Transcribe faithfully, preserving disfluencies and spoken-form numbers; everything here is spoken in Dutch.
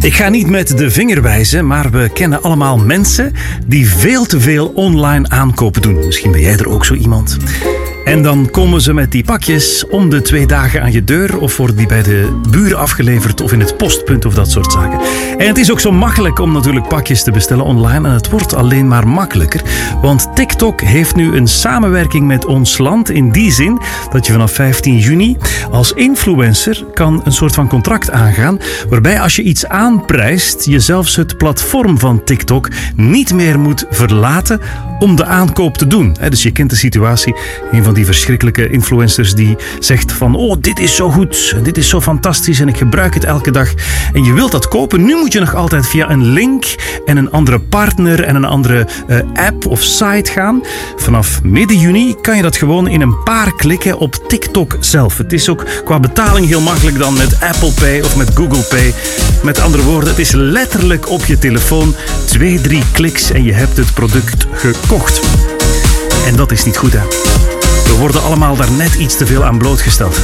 Ik ga niet met de vinger wijzen, maar we kennen allemaal mensen die veel te veel online aankopen doen. Misschien ben jij er ook zo iemand. En dan komen ze met die pakjes om de twee dagen aan je deur of worden die bij de buren afgeleverd of in het postpunt of dat soort zaken. En het is ook zo makkelijk om natuurlijk pakjes te bestellen online en het wordt alleen maar makkelijker. Want TikTok heeft nu een samenwerking met ons land in die zin dat je vanaf vijftien juni als influencer kan een soort van contract aangaan waarbij als je iets aanprijst je zelfs het platform van TikTok niet meer moet verlaten om de aankoop te doen. Dus je kent de situatie. Een van die verschrikkelijke influencers die zegt van oh, dit is zo goed, dit is zo fantastisch en ik gebruik het elke dag. En je wilt dat kopen. Nu moet je nog altijd via een link en een andere partner en een andere uh, app of site gaan. Vanaf midden juni kan je dat gewoon in een paar klikken op TikTok zelf. Het is ook qua betaling heel makkelijk dan met Apple Pay of met Google Pay. Met andere woorden, het is letterlijk op je telefoon. Twee, drie kliks en je hebt het product gekocht. En dat is niet goed, hè. We worden allemaal daar net iets te veel aan blootgesteld.